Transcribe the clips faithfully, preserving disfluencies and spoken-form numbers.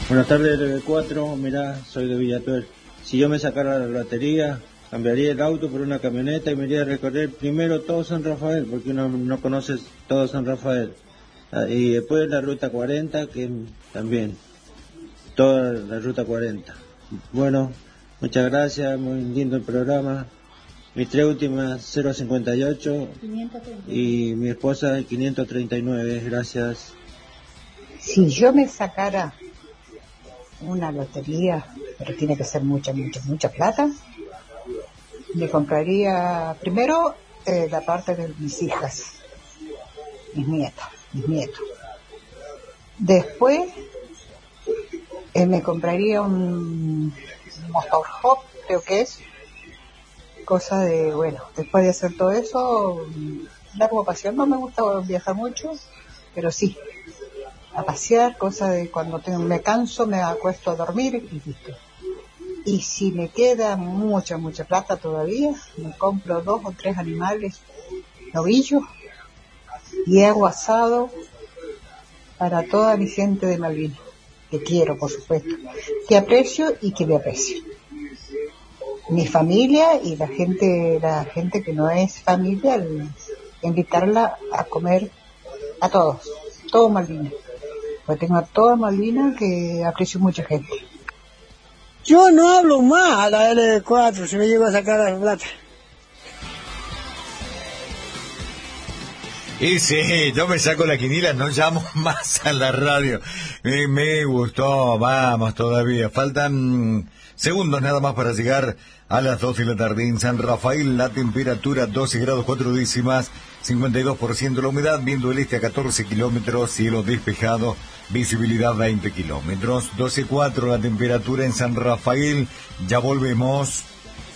Buenas tardes, L B cuatro, mirá, soy de Villatuel. Si yo me sacara la lotería, cambiaría el auto por una camioneta y me iría a recorrer primero todo San Rafael, porque uno no conoce todo San Rafael. Ah, y después la ruta cuarenta, que también, toda la ruta cuarenta. Bueno, muchas gracias, muy lindo el programa. Mis tres últimas cero cincuenta y ocho y mi esposa quinientos treinta y nueve, gracias. Si yo me sacara una lotería, pero tiene que ser mucha, mucha, mucha plata, me compraría primero eh, la parte de mis hijas, mis nietas, mis nietos. Después eh, me compraría un motorhome, creo que es, cosa de, bueno, después de hacer todo eso, largo pasión, no me gusta viajar mucho, pero sí, a pasear, cosa de cuando tengo, me canso, me acuesto a dormir y listo. Y si me queda mucha, mucha plata todavía, me compro dos o tres animales, novillos, y hago asado para toda mi gente de Malvinas, que quiero, por supuesto, que aprecio y que me aprecio. Mi familia y la gente, la gente que no es familia, invitarla a comer a todos, todo Malvinas. Pues tengo a toda Malvinas que aprecio mucha gente. Yo no hablo más a la L cuatro si me llego a sacar la plata. Y sí, yo me saco la quiniela, no llamo más a la radio. Me, me gustó, vamos todavía. Faltan segundos nada más para llegar a las dos de la tarde. En San Rafael la temperatura doce grados cuatro décimas, cincuenta y dos por ciento la humedad, viento del este a catorce kilómetros, cielo despejado, visibilidad veinte kilómetros. doce cuatro la temperatura en San Rafael, ya volvemos.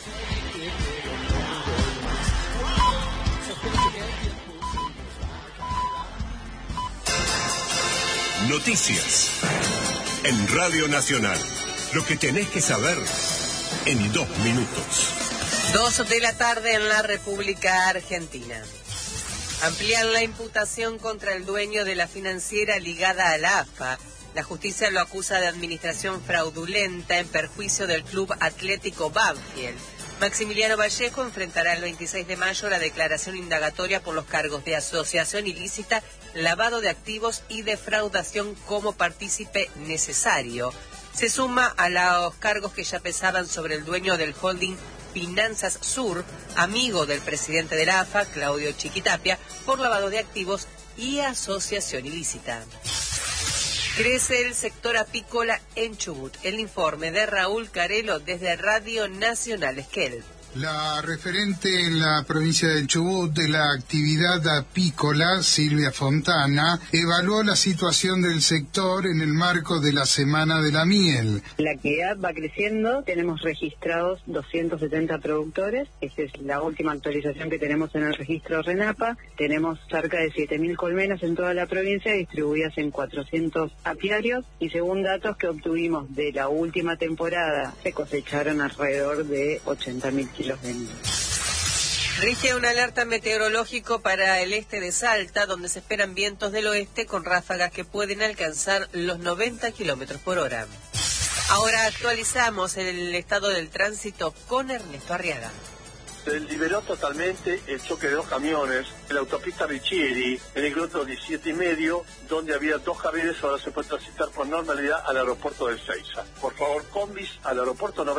Noticias en Radio Nacional. Lo que tenés que saber en dos minutos. Dos de la tarde en la República Argentina. Amplían la imputación contra el dueño de la financiera ligada a la A F A. La justicia lo acusa de administración fraudulenta en perjuicio del Club Atlético Banfield. Maximiliano Vallejo enfrentará el veintiséis de mayo la declaración indagatoria por los cargos de asociación ilícita, lavado de activos y defraudación como partícipe necesario. Se suma a los cargos que ya pesaban sobre el dueño del holding Finanzas Sur, amigo del presidente de la A F A, Claudio Chiquitapia, por lavado de activos y asociación ilícita. Crece el sector apícola en Chubut. El informe de Raúl Carelo desde Radio Nacional Esquel. La referente en la provincia del Chubut de la actividad apícola, Silvia Fontana, evaluó la situación del sector en el marco de la Semana de la Miel. La actividad va creciendo, tenemos registrados doscientos setenta productores, esta es la última actualización que tenemos en el registro RENAPA, tenemos cerca de siete mil colmenas en toda la provincia distribuidas en cuatrocientos apiarios y según datos que obtuvimos de la última temporada, se cosecharon alrededor de ochenta mil kilos. Rige una alerta meteorológico para el este de Salta, donde se esperan vientos del oeste con ráfagas que pueden alcanzar los noventa kilómetros por hora. Ahora actualizamos el estado del tránsito con Ernesto Arriaga. Se liberó totalmente el choque de dos camiones en la autopista Richieri, en el kilómetro diecisiete y medio, donde había dos carriles, ahora se puede transitar con normalidad al aeropuerto de Ezeiza. Por favor, combis al aeropuerto